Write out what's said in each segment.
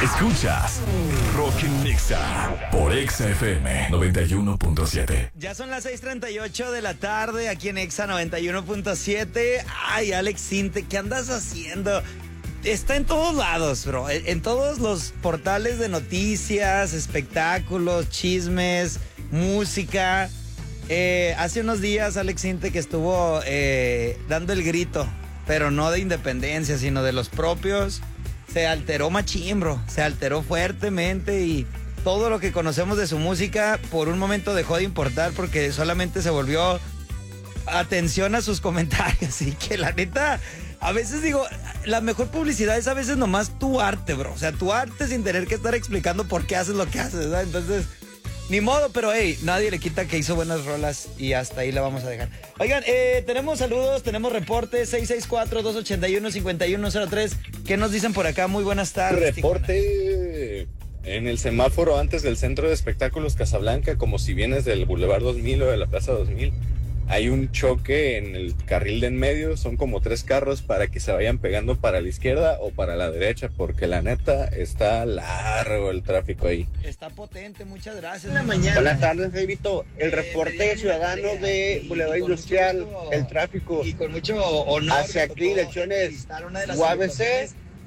Escuchas Rock en Nexa por Exa FM 91.7. Ya son las 6:38 de la tarde aquí en Exa 91.7. Ay, Alex Sinte, ¿qué andas haciendo? Está en todos lados, bro. En todos los portales de noticias, espectáculos, chismes, música. Hace unos días Alex Sinte que estuvo dando el grito, pero no de independencia, sino de los propios. Se alteró machín, bro. Se alteró fuertemente y todo lo que conocemos de su música por un momento dejó de importar porque solamente se volvió atención a sus comentarios. Y que la neta, a veces digo, la mejor publicidad es a veces nomás tu arte, bro. O sea, tu arte sin tener que estar explicando por qué haces lo que haces, ¿verdad? Entonces, ni modo, pero hey, nadie le quita que hizo buenas rolas y hasta ahí la vamos a dejar. Oigan, tenemos saludos, tenemos reportes, 664-281-5103. ¿Qué nos dicen por acá? Muy buenas tardes. Reporte en el semáforo antes del Centro de Espectáculos Casablanca, como si vienes del Boulevard 2000 o de la Plaza 2000. Hay un choque en el carril de en medio, son como 3 carros para que se vayan pegando para la izquierda o para la derecha, porque la neta está largo el tráfico ahí. Está potente, muchas gracias. Buenas tardes, Davidito. El reporte ciudadano de Boulevard Industrial, el tráfico Y con mucho honor hacia aquí, direcciones UABC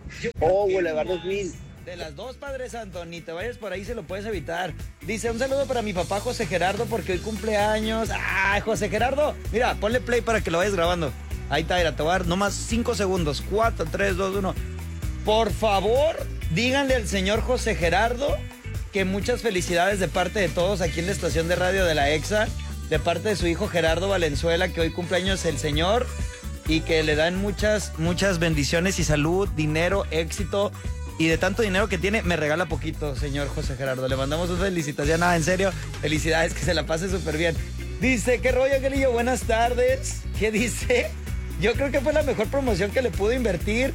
o Boulevard 2000. De las dos, Padre Santo, ni te vayas por ahí, se lo puedes evitar. Dice, un saludo para mi papá José Gerardo, porque hoy cumpleaños. ¡Ah, José Gerardo! Mira, ponle play para que lo vayas grabando. Ahí está, mira, te voy a dar nomás 5 segundos. 4, 3, 2, 1. Por favor, díganle al señor José Gerardo que muchas felicidades de parte de todos aquí en la estación de radio de la EXA, de parte de su hijo Gerardo Valenzuela, que hoy cumpleaños el señor, y que le dan muchas bendiciones y salud, dinero, éxito. Y de tanto dinero que tiene, me regala poquito, señor José Gerardo. Le mandamos una felicitación. Nada, en serio, felicidades, que se la pase súper bien. Dice, ¿qué rollo, Angelillo? Buenas tardes. ¿Qué dice? Yo creo que fue la mejor promoción que le pudo invertir.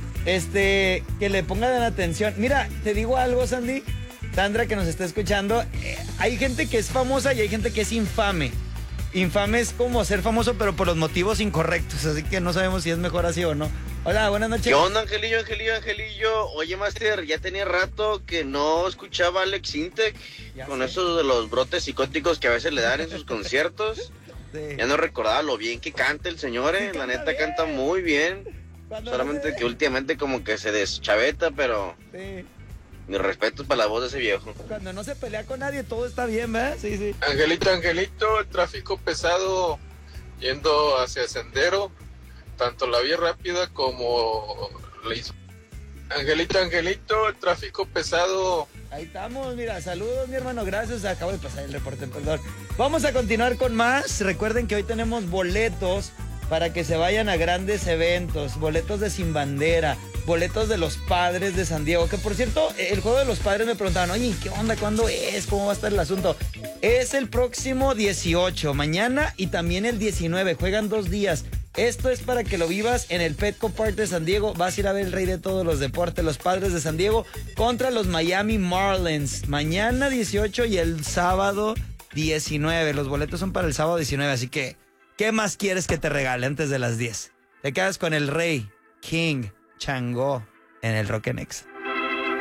Que le pongan atención. Mira, te digo algo, Sandy. Sandra, que nos está escuchando. Hay gente que es famosa y hay gente que es infame. Infame es como ser famoso, pero por los motivos incorrectos. Así que no sabemos si es mejor así o no. Hola, buenas noches. ¿Qué onda, Angelillo? Oye, Master, ya tenía rato que no escuchaba a Alex Intec con eso de los brotes psicóticos que a veces le dan en sus conciertos. Sí. Ya no recordaba lo bien que canta el señor, Sí, la neta bien. canta muy bien. Cuando Solamente no que últimamente como que se deschaveta, pero Sí. mis respetos para la voz de ese viejo. Cuando no se pelea con nadie, todo está bien, ¿verdad? Sí, sí. Angelito, el tráfico pesado yendo hacia Sendero, tanto la vía rápida como la Angelito, el tráfico pesado. Ahí estamos, mira, saludos mi hermano, gracias, acabo de pasar el reporte, perdón. Vamos a continuar con más, recuerden que hoy tenemos boletos para que se vayan a grandes eventos, boletos de Sin Bandera, boletos de los Padres de San Diego, que por cierto, el juego de los Padres me preguntaban, oye, ¿qué onda? ¿Cuándo es? ¿Cómo va a estar el asunto? Es el próximo 18, mañana y también el 19, juegan 2 días. Esto es para que lo vivas en el Petco Park de San Diego. Vas a ir a ver el rey de todos los deportes, los Padres de San Diego, contra los Miami Marlins. Mañana 18 y el sábado 19. Los boletos son para el sábado 19, así que, ¿qué más quieres que te regale antes de las 10? Te quedas con el rey, King Changó, en el Rock en Exa.